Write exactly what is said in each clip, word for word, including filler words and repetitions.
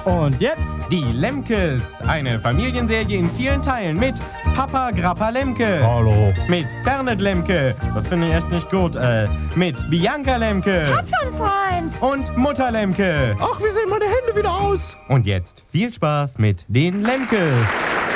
Und jetzt die Lemkes. Eine Familienserie in vielen Teilen mit Papa Grappa Lemke. Hallo. Mit Fernet Lemke. Das finde ich echt nicht gut. Äh, mit Bianca Lemke. Hab schon, Freund. Und Mutter Lemke. Ach, wie sehen meine Hände wieder aus? Und jetzt viel Spaß mit den Lemkes.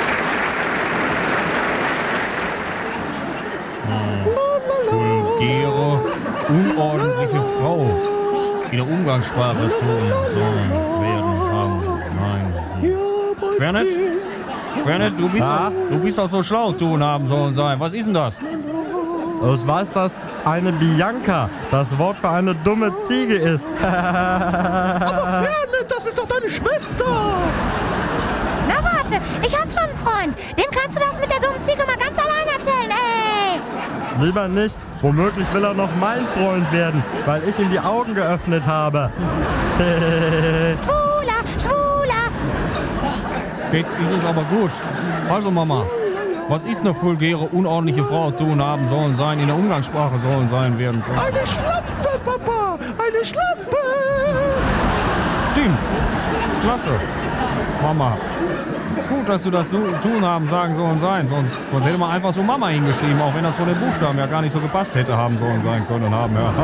Vulgäre, unordentliche Frau. In der Umgangssprache tun sollen, werden, haben, nein. Fernet? Fernet, du bist, Ja? doch, du bist doch so schlau, tun, haben, sollen, sein. Was ist denn das? Ich weiß, dass eine Bianca das Wort für eine dumme Ziege ist. Aber Fernet, das ist doch deine Schwester! Na warte, ich hab schon einen Freund. Dem kannst du das mit der dummen Ziege mal ganz allein erzählen, ey. Lieber nicht. Womöglich will er noch mein Freund werden, weil ich ihm die Augen geöffnet habe. Schwuler, schwuler. Jetzt ist es aber gut. Also Mama, was ist eine vulgäre, unordentliche Frau tun, haben, sollen, sein, in der Umgangssprache sollen, sein, werden? Eine Schlampe, Papa! Eine Schlampe! Stimmt. Klasse. Mama. Gut, dass du das so tun, haben, sagen sollen, sein. Sonst, sonst hätte man einfach so Mama hingeschrieben, auch wenn das von den Buchstaben ja gar nicht so gepasst hätte, haben sollen, sein können, haben, ja.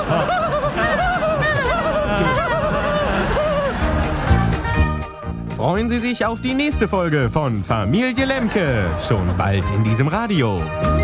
Freuen Sie sich auf die nächste Folge von Familie Lemke. Schon bald in diesem Radio.